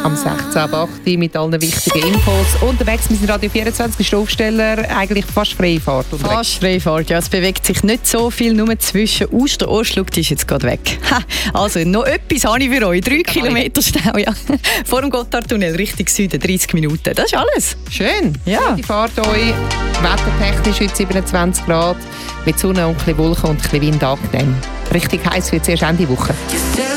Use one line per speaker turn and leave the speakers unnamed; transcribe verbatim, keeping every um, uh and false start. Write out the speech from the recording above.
am sechzehnten achten mit allen wichtigen Infos. Unterwegs mit dem Radio vierundzwanzig Aufsteller, eigentlich fast Freifahrt.
Fast Freifahrt, ja. Es bewegt sich nicht so viel, nur zwischen Uster und Oschlug, die ist jetzt gerade weg. Ha, also, noch etwas habe ich für euch. Drei Kilometer Stau, ja. Vor dem Gotthardtunnel, Richtung Süden, dreißig Minuten. Das ist alles.
Schön.
Ja.
Die Fahrt euch. Wettertechnisch heute siebenundzwanzig Grad. Mit Sonne und ein bisschen Wolken und ein bisschen Wind angenehm. Richtig heiß wird es erst Ende Woche.